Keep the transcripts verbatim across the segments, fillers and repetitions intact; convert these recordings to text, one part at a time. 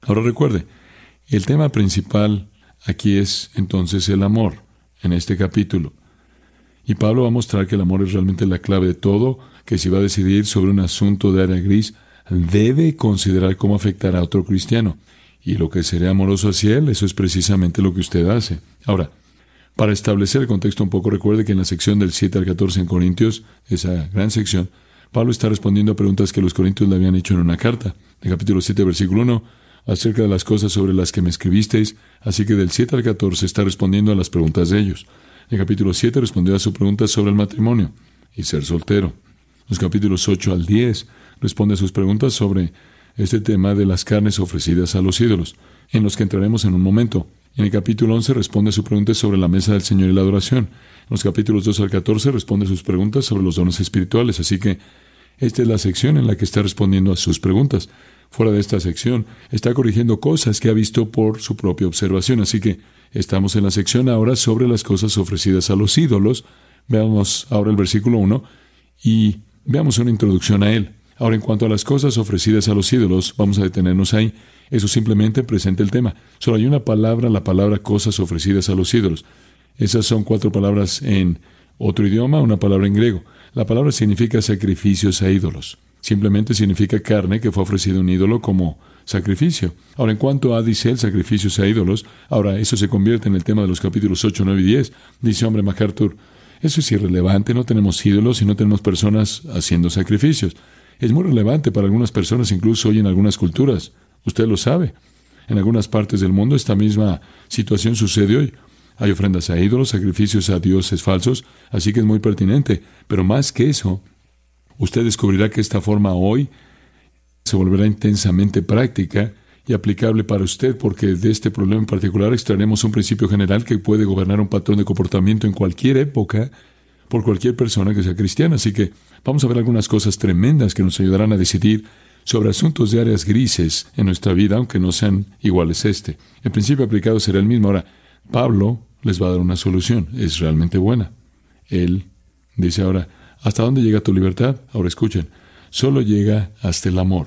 Ahora recuerde, el tema principal aquí es entonces el amor en este capítulo. Y Pablo va a mostrar que el amor es realmente la clave de todo, que si va a decidir sobre un asunto de área gris, debe considerar cómo afectará a otro cristiano. Y lo que será amoroso hacia él, eso es precisamente lo que usted hace. Ahora, para establecer el contexto un poco, recuerde que en la sección del siete al catorce en Corintios, esa gran sección, Pablo está respondiendo a preguntas que los corintios le habían hecho en una carta. En capítulo siete, versículo uno, acerca de las cosas sobre las que me escribisteis, así que del siete al catorce está respondiendo a las preguntas de ellos. En capítulo siete respondió a su pregunta sobre el matrimonio y ser soltero. Los capítulos ocho al diez responde a sus preguntas sobre este tema de las carnes ofrecidas a los ídolos, en los que entraremos en un momento. En el capítulo once responde a sus preguntas sobre la mesa del Señor y la adoración. En los capítulos dos al catorce responde a sus preguntas sobre los dones espirituales. Así que esta es la sección en la que está respondiendo a sus preguntas. Fuera de esta sección, está corrigiendo cosas que ha visto por su propia observación. Así que estamos en la sección ahora sobre las cosas ofrecidas a los ídolos. Veamos ahora el versículo uno y veamos una introducción a él. Ahora, en cuanto a las cosas ofrecidas a los ídolos, vamos a detenernos ahí. Eso simplemente presenta el tema. Solo hay una palabra, la palabra cosas ofrecidas a los ídolos. Esas son cuatro palabras en otro idioma, una palabra en griego. La palabra significa sacrificios a ídolos. Simplemente significa carne que fue ofrecida a un ídolo como sacrificio. Ahora, en cuanto a, dice él, sacrificios a ídolos, ahora eso se convierte en el tema de los capítulos ocho, nueve y diez. Dice, hombre, MacArthur, eso es irrelevante, no tenemos ídolos y no tenemos personas haciendo sacrificios. Es muy relevante para algunas personas, incluso hoy en algunas culturas. Usted lo sabe. En algunas partes del mundo esta misma situación sucede hoy. Hay ofrendas a ídolos, sacrificios a dioses falsos, así que es muy pertinente. Pero más que eso, usted descubrirá que esta forma hoy se volverá intensamente práctica y aplicable para usted, porque de este problema en particular extraeremos un principio general que puede gobernar un patrón de comportamiento en cualquier época por cualquier persona que sea cristiana. Así que vamos a ver algunas cosas tremendas que nos ayudarán a decidir sobre asuntos de áreas grises en nuestra vida, aunque no sean iguales a este. El principio aplicado será el mismo. Ahora, Pablo les va a dar una solución. Es realmente buena. Él dice ahora, ¿hasta dónde llega tu libertad? Ahora escuchen, solo llega hasta el amor.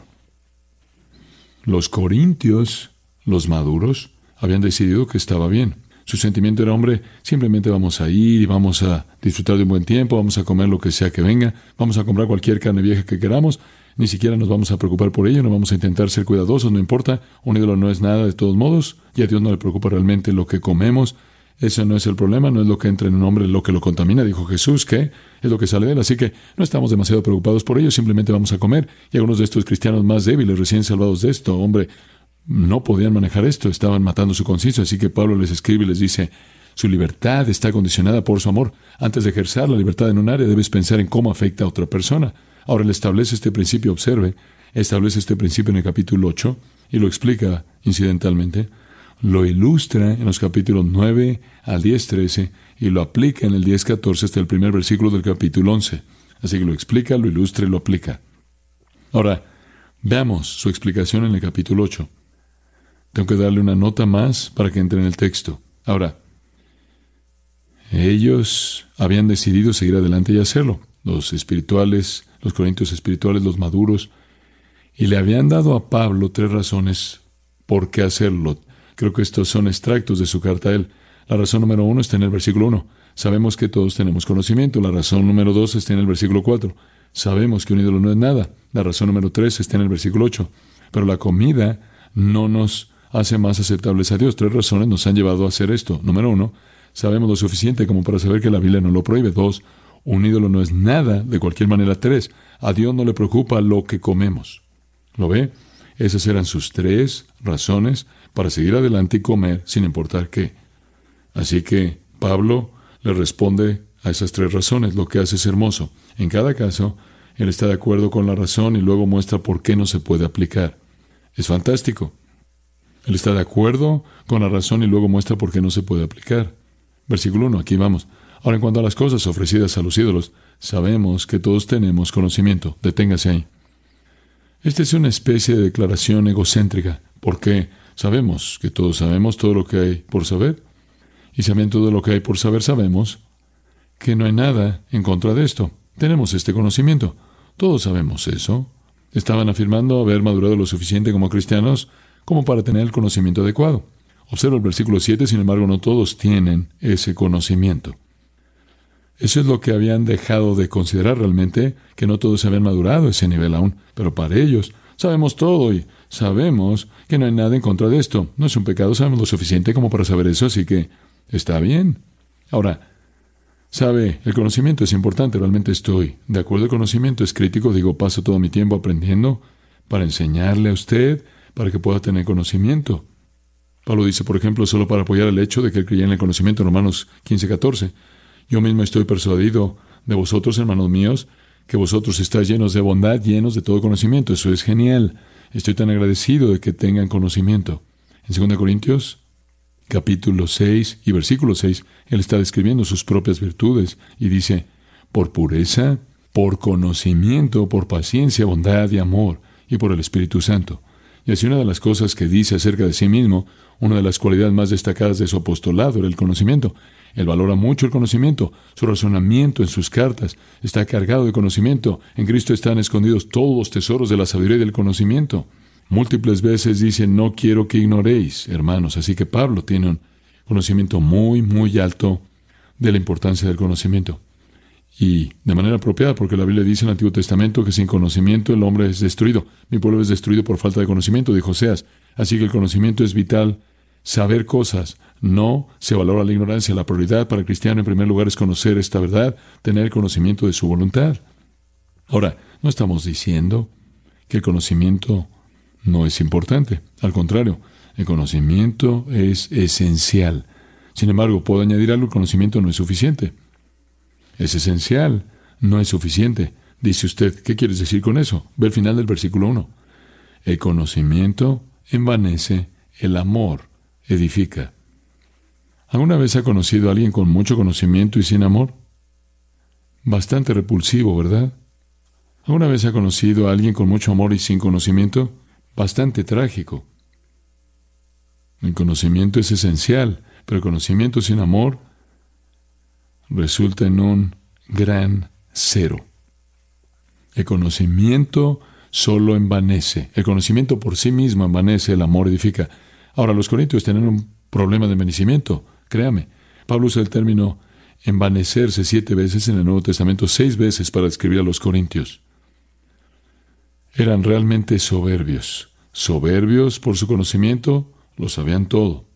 Los corintios, los maduros, habían decidido que estaba bien. Su sentimiento era, hombre, simplemente vamos a ir y vamos a disfrutar de un buen tiempo, vamos a comer lo que sea que venga, vamos a comprar cualquier carne vieja que queramos, ni siquiera nos vamos a preocupar por ello, no vamos a intentar ser cuidadosos, no importa, un ídolo no es nada de todos modos, y a Dios no le preocupa realmente lo que comemos, eso no es el problema, no es lo que entra en un hombre lo que lo contamina, dijo Jesús, que es lo que sale de él, así que no estamos demasiado preocupados por ello, simplemente vamos a comer, y algunos de estos cristianos más débiles, recién salvados de esto, hombre, no podían manejar esto, estaban matando su conciencia, así que Pablo les escribe y les dice, su libertad está condicionada por su amor. Antes de ejercer la libertad en un área, debes pensar en cómo afecta a otra persona. Ahora, él establece este principio, observe, establece este principio en el capítulo ocho y lo explica incidentalmente, lo ilustra en los capítulos nueve al diez, trece y lo aplica en el diez, catorce hasta el primer versículo del capítulo once. Así que lo explica, lo ilustra y lo aplica. Ahora, veamos su explicación en el capítulo ocho. Tengo que darle una nota más para que entre en el texto. Ahora, ellos habían decidido seguir adelante y hacerlo. Los espirituales, los corintios espirituales, los maduros, y le habían dado a Pablo tres razones por qué hacerlo. Creo que estos son extractos de su carta a él. La razón número uno está en el versículo uno. Sabemos que todos tenemos conocimiento. La razón número dos está en el versículo cuatro. Sabemos que un ídolo no es nada. La razón número tres está en el versículo ocho. Pero la comida no nos hace más aceptables a Dios. Tres razones nos han llevado a hacer esto. Número uno, sabemos lo suficiente como para saber que la Biblia no lo prohíbe. Dos, un ídolo no es nada de cualquier manera. Tres, a Dios no le preocupa lo que comemos. ¿Lo ve? Esas eran sus tres razones para seguir adelante y comer sin importar qué. Así que Pablo le responde a esas tres razones. Lo que hace es hermoso. En cada caso, él está de acuerdo con la razón y luego muestra por qué no se puede aplicar. Es fantástico. Él está de acuerdo con la razón y luego muestra por qué no se puede aplicar. Versículo uno, aquí vamos. Ahora, en cuanto a las cosas ofrecidas a los ídolos, sabemos que todos tenemos conocimiento. Deténgase ahí. Esta es una especie de declaración egocéntrica, porque sabemos que todos sabemos todo lo que hay por saber, y sabiendo todo lo que hay por saber, sabemos que no hay nada en contra de esto. Tenemos este conocimiento. Todos sabemos eso. Estaban afirmando haber madurado lo suficiente como cristianos como para tener el conocimiento adecuado. Observa el versículo siete, sin embargo, no todos tienen ese conocimiento. Eso es lo que habían dejado de considerar realmente, que no todos habían madurado a ese nivel aún. Pero para ellos, sabemos todo y sabemos que no hay nada en contra de esto. No es un pecado, sabemos lo suficiente como para saber eso, así que está bien. Ahora, sabe, el conocimiento es importante, realmente estoy de acuerdo. El conocimiento es crítico, digo, paso todo mi tiempo aprendiendo para enseñarle a usted, para que pueda tener conocimiento. Pablo dice, por ejemplo, solo para apoyar el hecho de que él creía en el conocimiento, en Romanos quince, catorce. Yo mismo estoy persuadido de vosotros, hermanos míos, que vosotros estáis llenos de bondad, llenos de todo conocimiento. Eso es genial. Estoy tan agradecido de que tengan conocimiento. En segunda Corintios, capítulo seis y versículo seis, él está describiendo sus propias virtudes y dice, por pureza, por conocimiento, por paciencia, bondad y amor, y por el Espíritu Santo. Y así una de las cosas que dice acerca de sí mismo, una de las cualidades más destacadas de su apostolado era el conocimiento. Él valora mucho el conocimiento. Su razonamiento en sus cartas está cargado de conocimiento. En Cristo están escondidos todos los tesoros de la sabiduría y del conocimiento. Múltiples veces dice, no quiero que ignoréis, hermanos. Así que Pablo tiene un conocimiento muy, muy alto de la importancia del conocimiento. Y de manera apropiada, porque la Biblia dice en el Antiguo Testamento que sin conocimiento el hombre es destruido. Mi pueblo es destruido por falta de conocimiento, dijo Oseas. Así que el conocimiento es vital. Saber cosas. No se valora la ignorancia. La prioridad para el cristiano en primer lugar es conocer esta verdad, tener conocimiento de su voluntad. Ahora, no estamos diciendo que el conocimiento no es importante. Al contrario, el conocimiento es esencial. Sin embargo, puedo añadir algo, el conocimiento no es suficiente. Es esencial, no es suficiente. Dice usted, ¿qué quieres decir con eso? Ve el final del versículo uno. El conocimiento envanece, el amor edifica. ¿Alguna vez ha conocido a alguien con mucho conocimiento y sin amor? Bastante repulsivo, ¿verdad? ¿Alguna vez ha conocido a alguien con mucho amor y sin conocimiento? Bastante trágico. El conocimiento es esencial, pero el conocimiento sin amor resulta en un gran cero. El conocimiento solo envanece. El conocimiento por sí mismo envanece, el amor edifica. Ahora, los corintios tienen un problema de envanecimiento. Créame, Pablo usa el término envanecerse siete veces en el Nuevo Testamento, seis veces para describir a los corintios. Eran realmente soberbios. Soberbios por su conocimiento, lo sabían todo.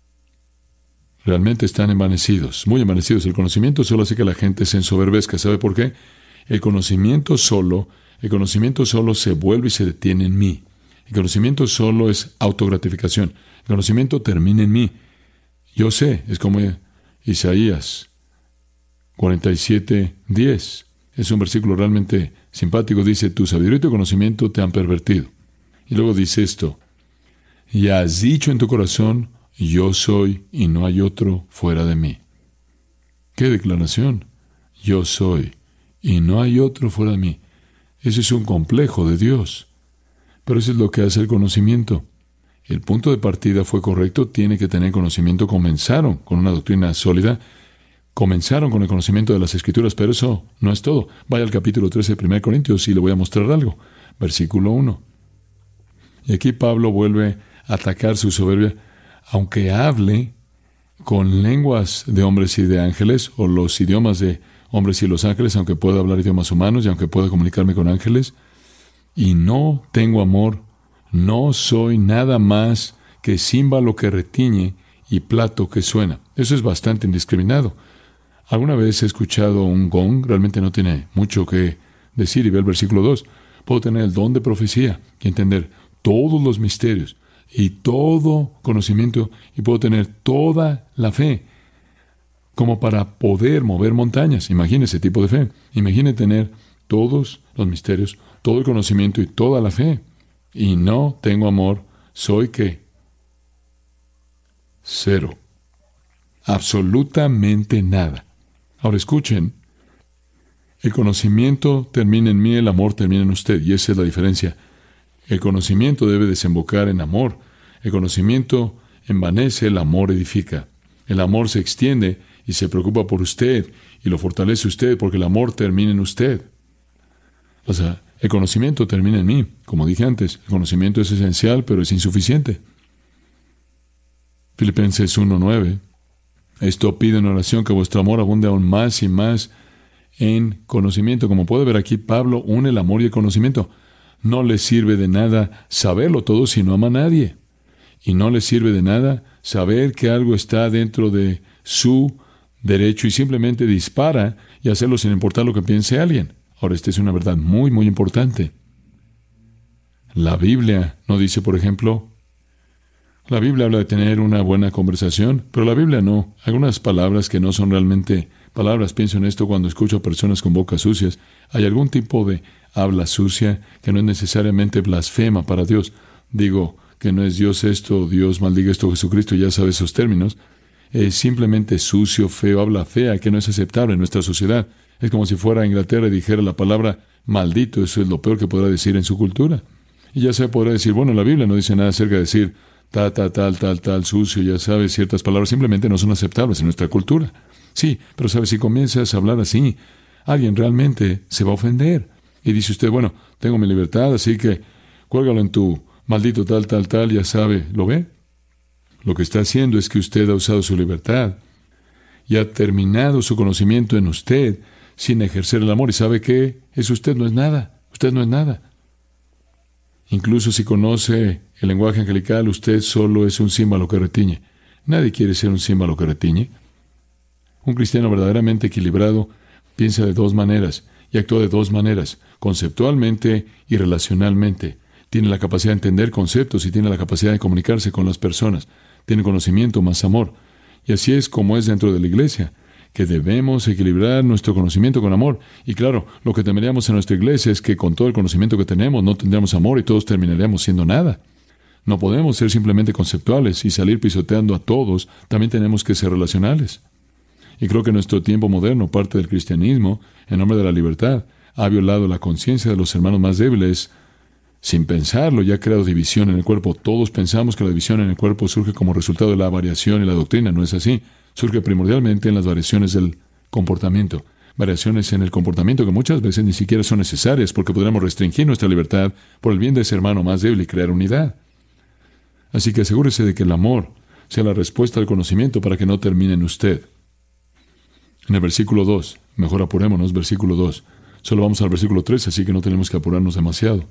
Realmente están envanecidos, muy envanecidos. El conocimiento solo hace que la gente se ensoberbezca. ¿Sabe por qué? El conocimiento solo, el conocimiento solo se vuelve y se detiene en mí. El conocimiento solo es autogratificación. El conocimiento termina en mí. Yo sé, es como Isaías cuarenta y siete, diez. Es un versículo realmente simpático. Dice, tu sabiduría y tu conocimiento te han pervertido. Y luego dice esto, y has dicho en tu corazón, yo soy y no hay otro fuera de mí. ¡Qué declaración! Yo soy y no hay otro fuera de mí. Ese es un complejo de Dios. Pero eso es lo que hace el conocimiento. El punto de partida fue correcto, tiene que tener conocimiento. Comenzaron con una doctrina sólida, comenzaron con el conocimiento de las Escrituras, pero eso no es todo. Vaya al capítulo trece de primera Corintios y le voy a mostrar algo. Versículo uno. Y aquí Pablo vuelve a atacar su soberbia. Aunque hable con lenguas de hombres y de ángeles, o los idiomas de hombres y los ángeles, aunque pueda hablar idiomas humanos y aunque pueda comunicarme con ángeles, y no tengo amor, no soy nada más que címbalo que retiñe y plato que suena. Eso es bastante indiscriminado. Alguna vez he escuchado un gong, realmente no tiene mucho que decir, y ve el versículo dos. Puedo tener el don de profecía y entender todos los misterios y todo conocimiento, y puedo tener toda la fe como para poder mover montañas. Imagine ese tipo de fe. Imagine tener todos los misterios, todo el conocimiento y toda la fe. Y no tengo amor, ¿soy qué? Cero. Absolutamente nada. Ahora escuchen, el conocimiento termina en mí, el amor termina en usted, y esa es la diferencia. El conocimiento debe desembocar en amor. El conocimiento envanece, el amor edifica. El amor se extiende y se preocupa por usted y lo fortalece usted porque el amor termina en usted. O sea, El conocimiento termina en mí. Como dije antes, el conocimiento es esencial, pero es insuficiente. Filipenses uno nueve. Esto pido en oración que vuestro amor abunde aún más y más en conocimiento. Como puede ver aquí, Pablo une el amor y el conocimiento. No le sirve de nada saberlo todo si no ama a nadie. Y no le sirve de nada saber que algo está dentro de su derecho y simplemente dispara y hacerlo sin importar lo que piense alguien. Ahora, esta es una verdad muy, muy importante. La Biblia no dice, por ejemplo, la Biblia habla de tener una buena conversación, pero la Biblia no. Algunas palabras que no son realmente palabras, pienso en esto cuando escucho a personas con bocas sucias. Hay algún tipo de habla sucia que no es necesariamente blasfema para Dios. Digo que no es Dios esto, Dios maldiga esto, Jesucristo, ya sabe esos términos. Es simplemente sucio, feo, habla fea, que no es aceptable en nuestra sociedad. Es como si fuera a Inglaterra y dijera la palabra maldito, eso es lo peor que podrá decir en su cultura. Y ya se podrá decir, bueno, la Biblia no dice nada acerca de decir ta, ta, tal, tal, tal, sucio, ya sabes, ciertas palabras simplemente no son aceptables en nuestra cultura. Sí, pero sabes, si comienzas a hablar así, alguien realmente se va a ofender. Y dice usted, bueno, tengo mi libertad, así que cuélgalo en tu maldito tal, tal, tal, ya sabe, ¿lo ve? Lo que está haciendo es que usted ha usado su libertad y ha terminado su conocimiento en usted sin ejercer el amor. ¿Y sabe qué? Es usted, no es nada. Usted no es nada. Incluso si conoce el lenguaje angelical, usted solo es un címbalo que retiñe. Nadie quiere ser un címbalo que retiñe. Un cristiano verdaderamente equilibrado piensa de dos maneras y actúa de dos maneras, conceptualmente y relacionalmente. Tiene la capacidad de entender conceptos y tiene la capacidad de comunicarse con las personas. Tiene conocimiento más amor. Y así es como es dentro de la iglesia, que debemos equilibrar nuestro conocimiento con amor. Y claro, lo que temeríamos en nuestra iglesia es que con todo el conocimiento que tenemos no tendríamos amor y todos terminaríamos siendo nada. No podemos ser simplemente conceptuales y salir pisoteando a todos, también tenemos que ser relacionales. Y creo que en nuestro tiempo moderno, parte del cristianismo, en nombre de la libertad, ha violado la conciencia de los hermanos más débiles. Sin pensarlo, ya ha creado división en el cuerpo. Todos pensamos que la división en el cuerpo surge como resultado de la variación y la doctrina. No es así. Surge primordialmente en las variaciones del comportamiento. Variaciones en el comportamiento que muchas veces ni siquiera son necesarias porque podremos restringir nuestra libertad por el bien de ese hermano más débil y crear unidad. Así que asegúrese de que el amor sea la respuesta al conocimiento para que no termine en usted. En el versículo dos, mejor apurémonos, versículo dos. Solo vamos al versículo tres, así que no tenemos que apurarnos demasiado.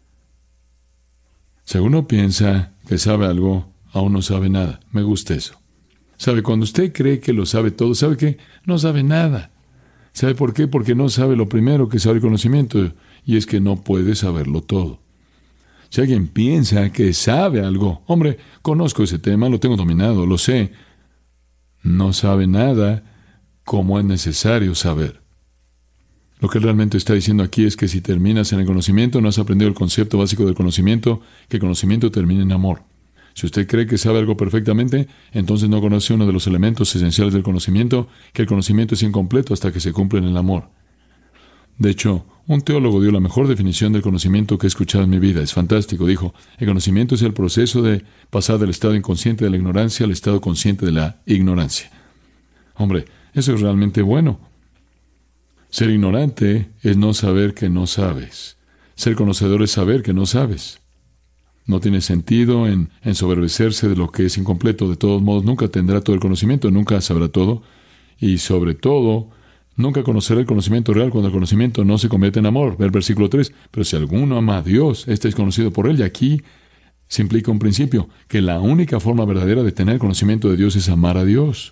Si uno piensa que sabe algo, aún no sabe nada. Me gusta eso. ¿Sabe? Cuando usted cree que lo sabe todo, ¿sabe qué? No sabe nada. ¿Sabe por qué? Porque no sabe lo primero que sabe el conocimiento, y es que no puede saberlo todo. Si alguien piensa que sabe algo, hombre, conozco ese tema, lo tengo dominado, lo sé. No sabe nada como es necesario saber. Lo que él realmente está diciendo aquí es que si terminas en el conocimiento, no has aprendido el concepto básico del conocimiento, que el conocimiento termina en amor. Si usted cree que sabe algo perfectamente, entonces no conoce uno de los elementos esenciales del conocimiento, que el conocimiento es incompleto hasta que se cumple en el amor. De hecho, un teólogo dio la mejor definición del conocimiento que he escuchado en mi vida. Es fantástico. Dijo, el conocimiento es el proceso de pasar del estado inconsciente de la ignorancia al estado consciente de la ignorancia. Hombre, eso es realmente bueno. Ser ignorante es no saber que no sabes. Ser conocedor es saber que no sabes. No tiene sentido en ensoberbecerse de lo que es incompleto. De todos modos, nunca tendrá todo el conocimiento, nunca sabrá todo. Y sobre todo, nunca conocerá el conocimiento real cuando el conocimiento no se convierte en amor. Ver versículo tres. Pero si alguno ama a Dios, este es conocido por él. Y aquí se implica un principio, que la única forma verdadera de tener conocimiento de Dios es amar a Dios.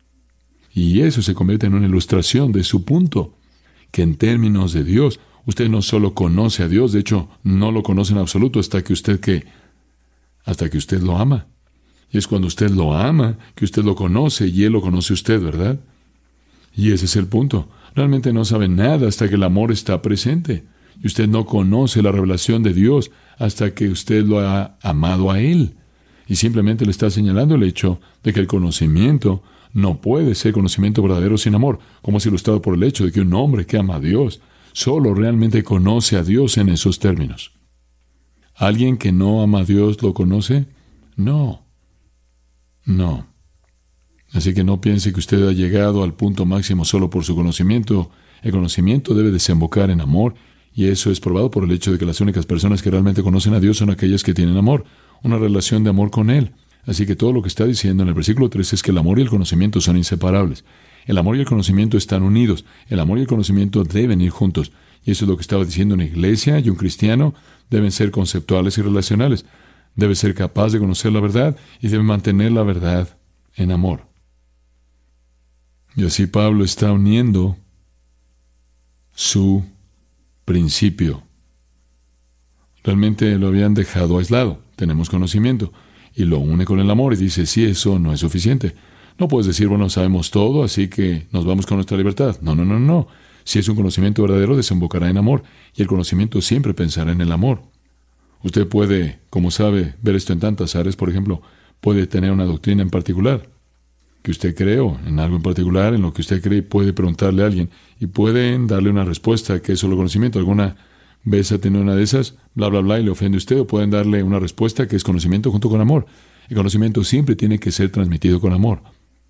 Y eso se convierte en una ilustración de su punto, que en términos de Dios, usted no solo conoce a Dios, de hecho, no lo conoce en absoluto hasta que usted que, hasta que usted lo ama. Y es cuando usted lo ama, que usted lo conoce y Él lo conoce a usted, ¿verdad? Y ese es el punto. Realmente no sabe nada hasta que el amor está presente. Y usted no conoce la revelación de Dios hasta que usted lo ha amado a Él. Y simplemente le está señalando el hecho de que el conocimiento no puede ser conocimiento verdadero sin amor, como es ilustrado por el hecho de que un hombre que ama a Dios solo realmente conoce a Dios en esos términos. ¿Alguien que no ama a Dios lo conoce? No. No. Así que no piense que usted ha llegado al punto máximo solo por su conocimiento. El conocimiento debe desembocar en amor Y eso es probado por el hecho de que las únicas personas que realmente conocen a Dios son aquellas que tienen amor, una relación de amor con Él. Así que todo lo que está diciendo en el versículo tres es que el amor y el conocimiento son inseparables. El amor y el conocimiento están unidos. El amor y el conocimiento deben ir juntos. Y eso es lo que estaba diciendo una iglesia y un cristiano. Deben ser conceptuales y relacionales. Debe ser capaz de conocer la verdad y debe mantener la verdad en amor. Y así Pablo está uniendo su principio. Realmente lo habían dejado aislado. Tenemos conocimiento. Y lo une con el amor y dice, sí, eso no es suficiente. No puedes decir, bueno, sabemos todo, así que nos vamos con nuestra libertad. No, no, no, no. Si es un conocimiento verdadero, desembocará en amor. Y el conocimiento siempre pensará en el amor. Usted puede, como sabe, ver esto en tantas áreas. Por ejemplo, puede tener una doctrina en particular que usted cree, o en algo en particular, en lo que usted cree, puede preguntarle a alguien y pueden darle una respuesta que es solo conocimiento. Alguna vez ha tenido una de esas, bla, bla, bla, y le ofende a usted, o pueden darle una respuesta que es conocimiento junto con amor. El conocimiento siempre tiene que ser transmitido con amor.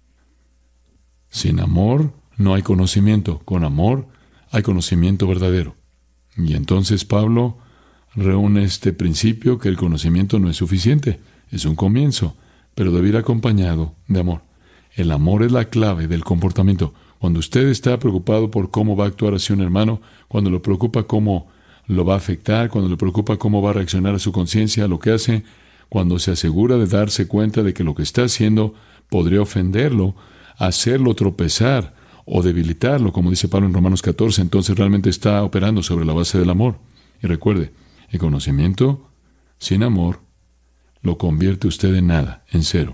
Sin amor no hay conocimiento. Con amor hay conocimiento verdadero. Y entonces Pablo reúne este principio que el conocimiento no es suficiente. Es un comienzo, pero debe ir acompañado de amor. El amor es la clave del comportamiento. Cuando usted está preocupado por cómo va a actuar hacia un hermano, cuando le preocupa cómo lo va a afectar, cuando le preocupa cómo va a reaccionar a su conciencia, a lo que hace, cuando se asegura de darse cuenta de que lo que está haciendo podría ofenderlo, hacerlo tropezar o debilitarlo, como dice Pablo en Romanos catorce, entonces realmente está operando sobre la base del amor. Y recuerde, el conocimiento sin amor lo convierte usted en nada, en cero.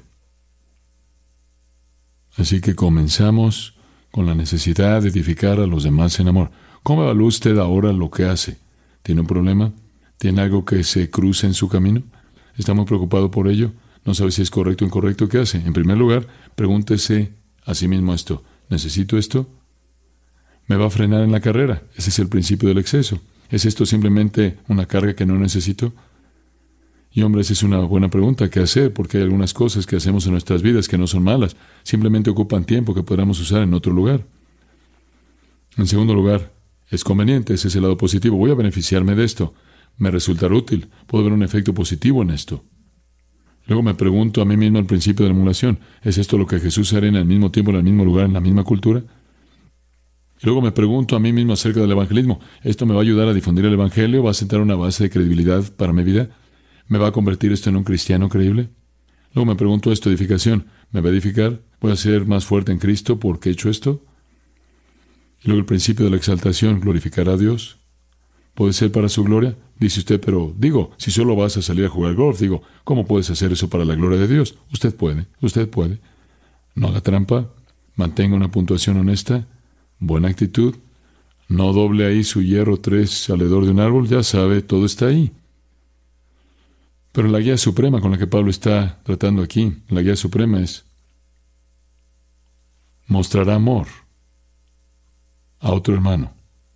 Así que comenzamos con la necesidad de edificar a los demás en amor. ¿Cómo evalúa usted ahora lo que hace? ¿Tiene un problema? ¿Tiene algo que se cruce en su camino? ¿Está muy preocupado por ello? ¿No sabe si es correcto o incorrecto? ¿Qué hace? En primer lugar, pregúntese a sí mismo esto. ¿Necesito esto? ¿Me va a frenar en la carrera? Ese es el principio del exceso. ¿Es esto simplemente una carga que no necesito? Y hombre, esa es una buena pregunta que hacer, porque hay algunas cosas que hacemos en nuestras vidas que no son malas, simplemente ocupan tiempo que podríamos usar en otro lugar. En segundo lugar, es conveniente, ese es el lado positivo. Voy a beneficiarme de esto, me resultará útil, puedo ver un efecto positivo en esto. Luego me pregunto a mí mismo al principio de la emulación, ¿es esto lo que Jesús haría en el mismo tiempo, en el mismo lugar, en la misma cultura? Y luego me pregunto a mí mismo acerca del evangelismo, ¿esto me va a ayudar a difundir el evangelio? ¿Va a sentar una base de credibilidad para mi vida? ¿Me va a convertir esto en un cristiano creíble? Luego me pregunto esto, edificación, ¿me va a edificar? ¿Voy a ser más fuerte en Cristo porque he hecho esto? Y luego el principio de la exaltación, ¿glorificará a Dios? ¿Puede ser para su gloria? Dice usted, pero digo, si solo vas a salir a jugar golf, digo, ¿cómo puedes hacer eso para la gloria de Dios? Usted puede, usted puede. No haga trampa, mantenga una puntuación honesta, buena actitud, no doble ahí su hierro tres alrededor de un árbol, ya sabe, todo está ahí. Pero la guía suprema con la que Pablo está tratando aquí, la guía suprema es, mostrará amor a otro hermano.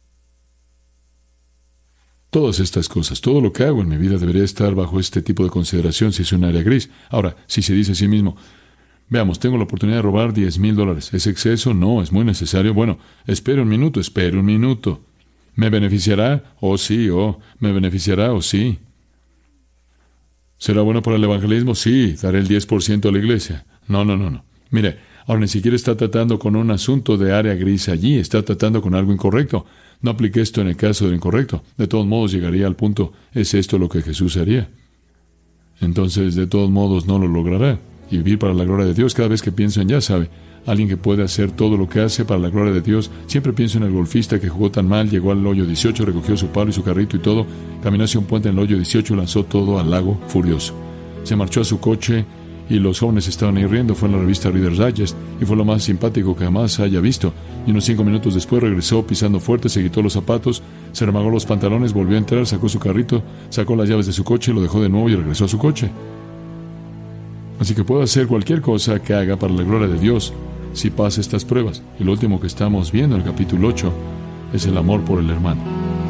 Todas estas cosas, todo lo que hago en mi vida debería estar bajo este tipo de consideración si es un área gris. Ahora, si se dice a sí mismo, veamos, tengo la oportunidad de robar diez mil dólares. ¿Es exceso? No, es muy necesario. Bueno, espere un minuto, espere un minuto. ¿Me beneficiará? Oh, sí, oh, ¿me beneficiará? Oh, sí. ¿Será bueno para el evangelismo? Sí, daré el diez por ciento a la iglesia. No, no, no, no. Mire, ahora ni siquiera está tratando con un asunto de área gris allí, está tratando con algo incorrecto. No aplique esto en el caso del incorrecto. De todos modos, llegaría al punto, ¿es esto lo que Jesús haría? Entonces, de todos modos, no lo logrará. Y vivir para la gloria de Dios, cada vez que pienso en, ya sabe, alguien que puede hacer todo lo que hace para la gloria de Dios. Siempre pienso en el golfista que jugó tan mal, llegó al hoyo dieciocho, recogió su palo y su carrito y todo, caminó hacia un puente en el hoyo dieciocho y lanzó todo al lago furioso. Se marchó a su coche y los jóvenes estaban ahí riendo. Fue en la revista Reader's Digest y fue lo más simpático que jamás haya visto. Y unos cinco minutos después regresó pisando fuerte, se quitó los zapatos, se remangó los pantalones, volvió a entrar, sacó su carrito, sacó las llaves de su coche, lo dejó de nuevo y regresó a su coche. Así que puedo hacer cualquier cosa que haga para la gloria de Dios si pasa estas pruebas. Y lo último que estamos viendo en el capítulo ocho es el amor por el hermano.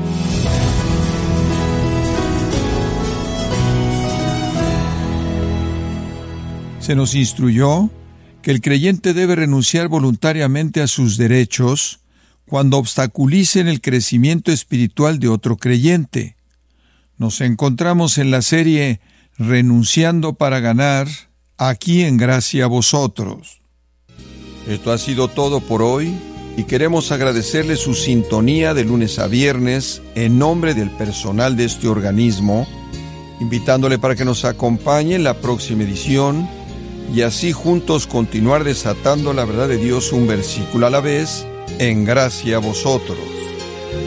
Se nos instruyó que el creyente debe renunciar voluntariamente a sus derechos cuando obstaculicen el crecimiento espiritual de otro creyente. Nos encontramos en la serie Renunciando para ganar, aquí en Gracia a Vosotros. Esto ha sido todo por hoy y queremos agradecerle su sintonía de lunes a viernes en nombre del personal de este organismo, invitándole para que nos acompañe en la próxima edición y así juntos continuar desatando la verdad de Dios un versículo a la vez en Gracia a Vosotros.